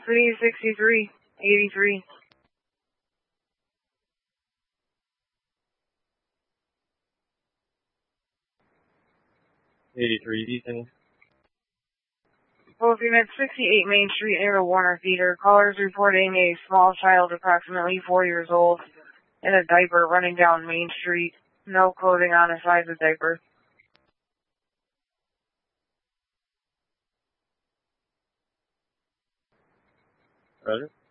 363, 83. 83, Ethan. Both units, 68 Main Street near the Warner Theater. Callers reporting a small child approximately 4 years old in a diaper running down Main Street. No clothing on the side of the diaper. Roger.